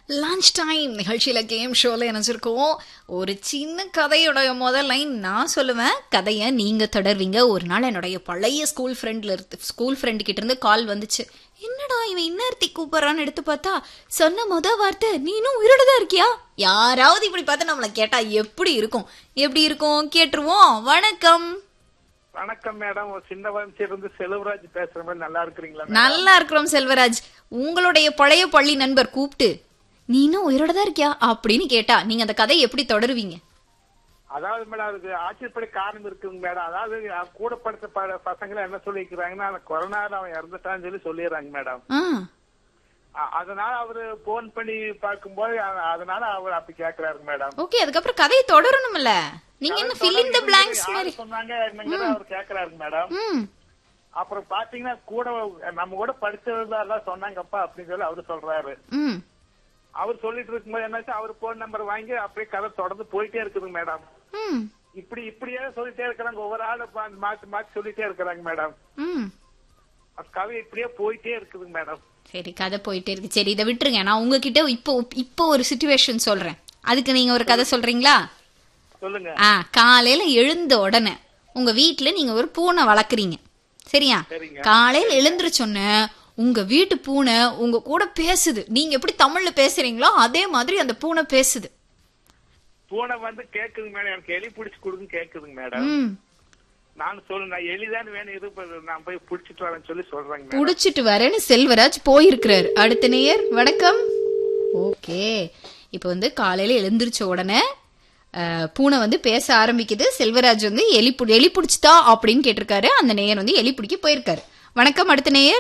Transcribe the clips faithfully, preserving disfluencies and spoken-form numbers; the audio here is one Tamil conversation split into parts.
லஞ்ச் டைம் நிகழ்ச்சியில் கேம் ஷோவில் இணைஞ்சிருக்கோம். ஒரு சின்ன கதையோடைய முதல் லைன் நான் சொல்லுவேன், கதையை நீங்கள் தொடர்வீங்க. ஒரு நாள் என்னுடைய பழைய ஸ்கூல் ஃப்ரெண்டில் இருந்து ஸ்கூல் ஃப்ரெண்டு கிட்ட இருந்து கால் வந்துச்சு. என்னடா இவன் இன்னொருத்தி கூப்பிட்றான்னு எடுத்து பார்த்தா சொன்ன முத வார்த்தை, நீனும் உயிரோட தான் இருக்கியா? யாராவது இப்படி பார்த்து நம்மளை கேட்டா எப்படி இருக்கும்? எப்படி இருக்கும் கேட்டுருவோம். வணக்கம். வணக்கம் மேடம், சின்ன வயசுல செல்வராஜ் பேசுறேன். நல்லா இருக்கிறீங்களா? நல்லா இருக்கிறோம் செல்வராஜ். உங்களுடைய பழைய பள்ளி நண்பர் கூப்பிட்டு நீனும் உயிரோட தான் இருக்கியா அப்படின்னு கேட்டா நீங்க அந்த கதையை எப்படி தொடருவீங்க? அதாவது மேடம், அதுக்கு ஆச்சரியப்படி காரணம் இருக்குங்க மேடம். அதாவது கூட படித்த பசங்களை என்ன சொல்லிக்கிறாங்கன்னா, கொரோனால அவன் இறந்துட்டான்னு சொல்லி சொல்லிடுறாங்க மேடம். அதனால அவரு போன் பண்ணி பார்க்கும்போது அதனால அவர் அப்படி கேக்குறாரு மேடம். ஓகே, அதுக்கப்புறம் கதையை தொடரணும்ல. நீங்க என்ன fill in the blanks மாதிரி சொன்னாங்க அவர் கேக்குறாரு மேடம். அப்புறம் பாத்தீங்கன்னா கூட நம்ம கூட படிச்சவங்க எல்லாம் சொன்னாங்கப்பா அப்படின்னு சொல்லி அவரு சொல்றாரு. அவர் சொல்லிட்டு இருக்கும்போது என்னாச்சு, அவர் போன் நம்பர் வாங்கி அப்படியே கதை தொடர்ந்து போயிட்டே இருக்குதுங்க மேடம். இப்படி இப்படியே சொல்லிட்டே இருக்கிறாங்க, ஒவ்வொரு ஆளு மாத்தி மாத்தி சொல்லிட்டே இருக்கிறாங்க மேடம். கதை இப்படியே போயிட்டே இருக்குதுங்க மேடம். சரி, கதை போயிட்டே இருக்கு. சரி, இதை விட்டுருங்க. நான் உங்ககிட்ட இப்போ இப்போ ஒரு சிச்சுவேஷன் சொல்றேன், அதுக்கு நீங்க ஒரு கதை சொல்றீங்களா? சொல்லுங்க. ஆ, காலையில எழுந்த உடனே உங்க வீட்டுல நீங்க ஒரு பூனை வளர்க்குறீங்க, சரியா? காலையில எழுந்திருச்சொன்ன உங்க வீட்டு பூனை உங்க கூட பேசுது. நீங்க எப்படி தமிழ்ல பேசுறீங்களோ அதே மாதிரி அந்த பூனை பேசுது. பூனை வந்து கேக்குதுங்க மேடம், எனக்கு எலி பிடிச்சு கொடுங்க கேக்குதுங்க மேடம். நான் சொல்லுங்க, எலிதான் வேணும், இது நான் போய் புடிச்சிட்டு வரேன்னு சொல்லி சொல்றாங்க. புடிச்சிட்டு வரேன்னு செல்வராஜ் போயிருக்கிறாரு. அடுத்த நேயர் வணக்கம். ஓகே, இப்ப வந்து காலையில எழுந்திருச்ச உடனே பூனை வந்து பேச ஆரம்பிக்குது. செல்வராஜ் வந்து எலி எலி பிடிச்சிட்டா அப்படின்னு கேட்டிருக்காரு. அந்த நேயர் வந்து எலி பிடிக்க போயிருக்காரு. வணக்கம். அடுத்த நேயர்.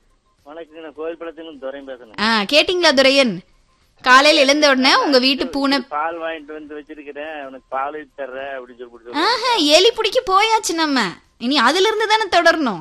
ஆ, கேட்டீங்களா துரையன்? காலையில எழுந்த உடனே உங்க வீட்டு பூனை பால் வாங்கிட்டு வந்து வச்சிருக்கிறேன், உனக்கு பால் தர்ற அப்படின்னு சொல்லி எலி பிடிக்க போயாச்சு. நம்ம இனி அதுல இருந்து தானே தொடரணும்.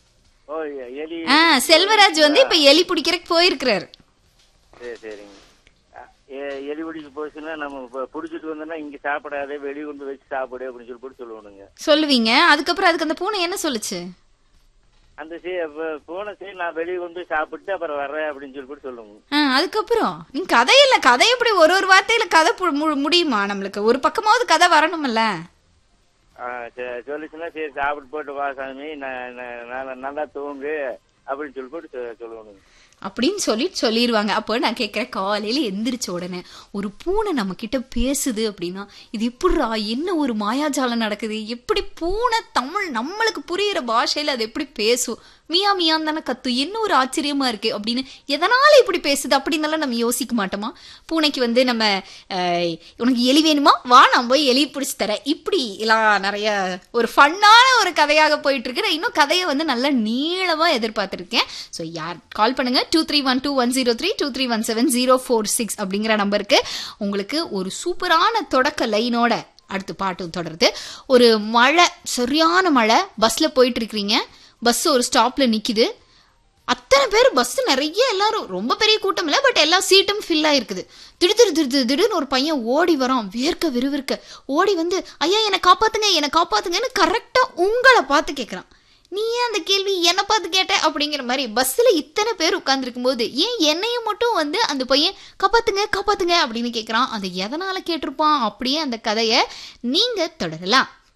செல்வராஜ் வந்து இப்ப எலி பிடிக்கிறதுக்கு போயிருக்கிறாரு. சரி சரிங்க. எலி பிடிக்க போச்சுன்னா நம்ம புடிச்சிட்டு வந்தோம்னா இங்க சாப்பிடாதே, வெளியே கொண்டு வச்சு சாப்பிடு அப்படின்னு சொல்லி போட்டு சொல்லுவானுங்க. சொல்லுவீங்க. அதுக்கப்புறம் அதுக்கு அந்த பூனை என்ன சொல்லுச்சு? அந்த பூனை சரி நான் வெளியே கொண்டு சாப்பிட்டு அப்புறம் வர்றேன் அப்படின்னு சொல்லி போட்டு சொல்லுவாங்க. அதுக்கப்புறம் நீங்க கதையில கதை எப்படி ஒரு ஒரு வார்த்தையில கதை முடியுமா? நம்மளுக்கு ஒரு பக்கமாவது கதை வரணும்ல. சொல்லிச்சுன்னா சரி சாப்பிட்டு போட்டு வா சாமி, நல்லா தூங்கு அப்படின்னு சொல்லி போட்டு சொல்லுவானுங்க அப்படின்னு சொல்லிட்டு சொல்லிடுவாங்க. அப்போ நான் கேட்கிறேன், காலையில எந்திரிச்ச உடனே ஒரு பூனை நம்ம கிட்ட பேசுது அப்படின்னா இது எப்படிரா, என்ன ஒரு மாயாஜாலம் நடக்குது? எப்படி பூனை தமிழ் நம்மளுக்கு புரியுற பாஷையில அது எப்படி பேசும்? மியா மியான் தானே கத்து, என்ன ஒரு ஆச்சரியமா இருக்கு அப்படின்னு. எதனால இப்படி பேசுது அப்படின்னால நம்ம யோசிக்க மாட்டோமா? பூனைக்கு வந்து நம்ம உனக்கு எலி வேணுமா, வா நான் போய் எலி பிடிச்சி தரேன், இப்படி எல்லாம் நிறைய ஒரு ஃபன்னான ஒரு கதையாக போயிட்டு இருக்கு. இன்னும் கதையை வந்து நல்லா நீளமா எதிர்பார்த்திருக்கேன். ஸோ யார் கால் பண்ணுங்க, two three one two one zero three two three one seven zero four six அப்படிங்கிற நம்பருக்கு. உங்களுக்கு ஒரு சூப்பரான தொடக்க லைனோட அடுத்து பாட்டும் தொடருது. ஒரு மழை, சரியான மழை, பஸ்ல போயிட்டு இருக்கிறீங்க. பஸ் ஒரு ஸ்டாப்ல நிக்குது. அத்தனை பேர், பஸ் நிறைய, எல்லாரும் ரொம்ப பெரிய கூட்டம் இல்ல, பட் எல்லா சீட்டும் ஃபில் ஆயிருக்குது. திடு திடு திடு திடுன்னு ஒரு பையன் ஓடி வரான், வேர்க்க விறுவிறுக்க ஓடி வந்து, ஐயா என்னை காப்பாத்துங்க என்னை காப்பாத்துங்கன்னு கரெக்டா உங்களை பார்த்து கேட்கறான். நீ ஏன் அந்த கேள்வி என்னை பார்த்து கேட்ட அப்படிங்கிற மாதிரி. பஸ்ல இத்தனை பேர் உட்கார்ந்துருக்கும் போது ஏன் என்னையும் மட்டும் வந்து அந்த பையன் காப்பாத்துங்க காப்பாத்துங்க அப்படின்னு கேட்கறான். அதை எதனால கேட்டிருப்பான்? அப்படியே அந்த கதையை நீங்க தொடரலாம்.